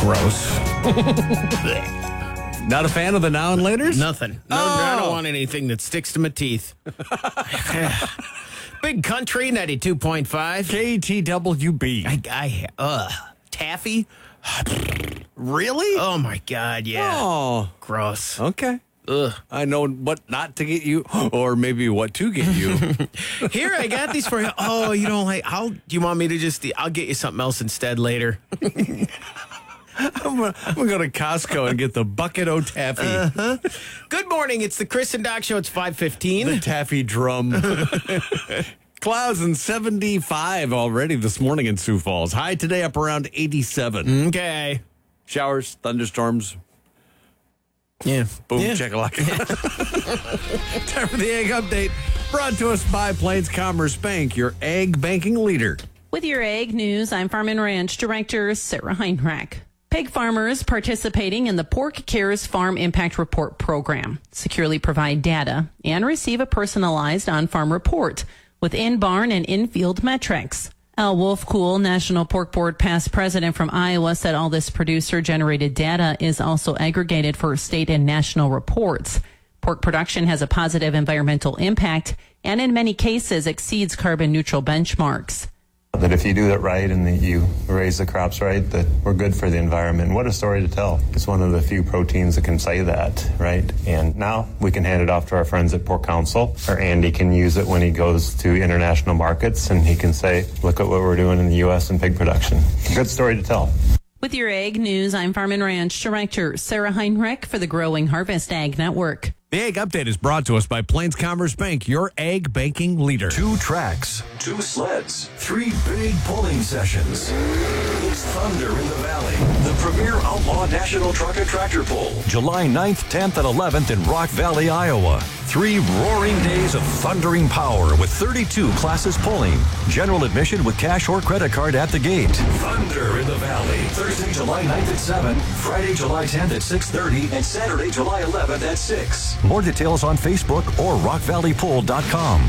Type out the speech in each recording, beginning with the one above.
Gross. Not a fan of the now and laters? Nothing. No, I don't want anything that sticks to my teeth. Big Country, 92.5. KTWB. Taffy? Really? Oh, my God, yeah. Oh. Gross. Okay. Ugh. I know what not to get you, or maybe what to get you. Here, I got these for you. Oh, you don't like, do you want me to I'll get you something else instead later. I'm going to go to Costco and get the bucket o' taffy. Good morning. It's the Chris and Doc Show. It's 5:15. The taffy drum. Clouds and 75 already this morning in Sioux Falls. High today up around 87. Okay. Showers, thunderstorms. Yeah. Boom, yeah. Check-a-lacka. Time for the Egg Update. Brought to us by Plains Commerce Bank, your egg banking leader. With your egg news, I'm Farm and Ranch Director Sarah Heinrich. Pig farmers participating in the Pork Cares Farm Impact Report program securely provide data and receive a personalized on-farm report with in-barn and in-field metrics. Al Wolfkuhl, National Pork Board past president from Iowa, said all this producer-generated data is also aggregated for state and national reports. Pork production has a positive environmental impact and in many cases exceeds carbon-neutral benchmarks. That if you do it right and that you raise the crops right, that we're good for the environment. What a story to tell. It's one of the few proteins that can say that, right? And now we can hand it off to our friends at Pork Council, or Andy can use it when he goes to international markets and he can say, look at what we're doing in the U.S. in pig production. Good story to tell. With your egg news, I'm Farm and Ranch Director Sarah Heinrich for the Growing Harvest Ag Network. The Egg Update is brought to us by Plains Commerce Bank, your egg banking leader. 2 tracks, 2 sleds, 3 big pulling sessions. It's Thunder in the Valley, the premier outlaw national truck and tractor pull. July 9th, 10th, and 11th in Rock Valley, Iowa. 3 roaring days of thundering power with 32 classes pulling. General admission with cash or credit card at the gate. Thunder in the Valley, Thursday, July 9th at 7, Friday, July 10th at 6:30, and Saturday, July 11th at 6. More details on Facebook or rockvalleypull.com.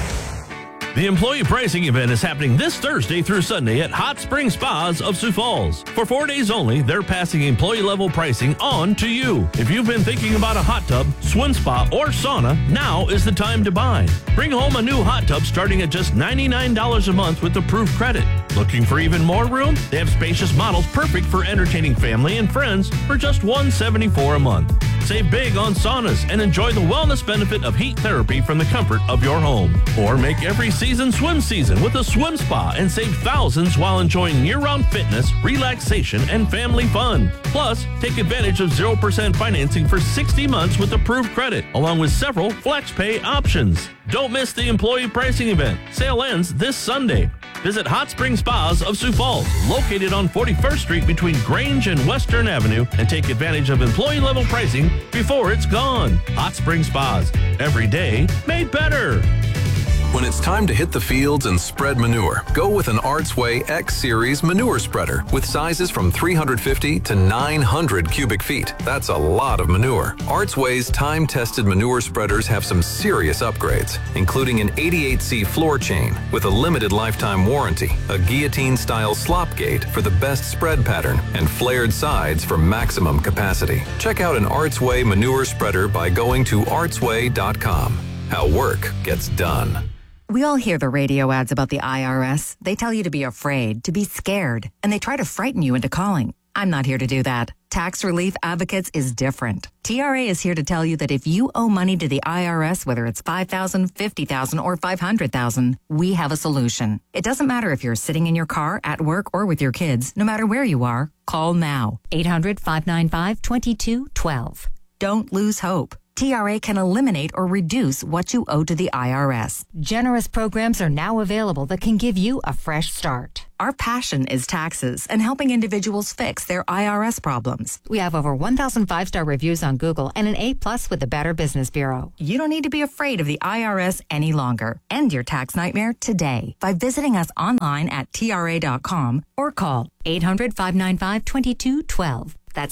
The employee pricing event is happening this Thursday through Sunday at Hot Spring Spas of Sioux Falls. For 4 days only, they're passing employee-level pricing on to you. If you've been thinking about a hot tub, swim spa, or sauna, now is the time to buy. Bring home a new hot tub starting at just $99 a month with approved credit. Looking for even more room? They have spacious models perfect for entertaining family and friends for just $174 a month. Save big on saunas and enjoy the wellness benefit of heat therapy from the comfort of your home. Or make every season swim season with a swim spa and save thousands while enjoying year-round fitness, relaxation, and family fun. Plus, take advantage of 0% financing for 60 months with approved credit, along with several flex pay options. Don't miss the employee pricing event. Sale ends this Sunday. Visit Hot Spring Spas of Sioux Falls, located on 41st Street between Grange and Western Avenue, and take advantage of employee-level pricing before it's gone. Hot Spring Spas, every day made better. When it's time to hit the fields and spread manure, go with an Artsway X Series manure spreader with sizes from 350 to 900 cubic feet. That's a lot of manure. Artsway's time-tested manure spreaders have some serious upgrades, including an 88C floor chain with a limited lifetime warranty, a guillotine-style slop gate for the best spread pattern, and flared sides for maximum capacity. Check out an Artsway manure spreader by going to artsway.com. How work gets done. We all hear the radio ads about the IRS. They tell you to be afraid, to be scared, and they try to frighten you into calling. I'm not here to do that. Tax Relief Advocates is different. TRA is here to tell you that if you owe money to the IRS, whether it's $5,000, $50,000, or $500,000, we have a solution. It doesn't matter if you're sitting in your car, at work, or with your kids. No matter where you are, call now. 800-595-2212. Don't lose hope. TRA can eliminate or reduce what you owe to the IRS. Generous programs are now available that can give you a fresh start. Our passion is taxes and helping individuals fix their IRS problems. We have over 1,000 5-star reviews on Google and an A+ with the Better Business Bureau. You don't need to be afraid of the IRS any longer. End your tax nightmare today by visiting us online at TRA.com or call 800-595-2212. That's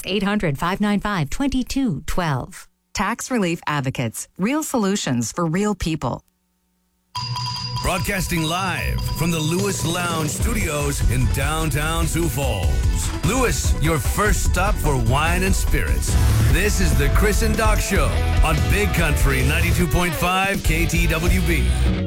800-595-2212. Tax Relief Advocates. Real solutions for real people. broadcasting live from the Lewis Lounge Studios in downtown Sioux Falls. Lewis, your first stop for wine and spirits. This is the Chris and Doc Show on Big Country 92.5 KTWB.